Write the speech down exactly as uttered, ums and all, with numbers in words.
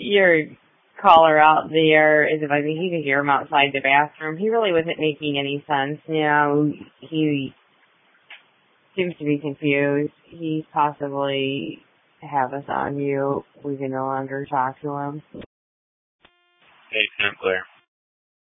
your caller out there is if I think he could hear him outside the bathroom. He really wasn't making any sense. You know, he seems to be confused. He possibly have us on mute. We can no longer talk to him. Hey, Sinclair.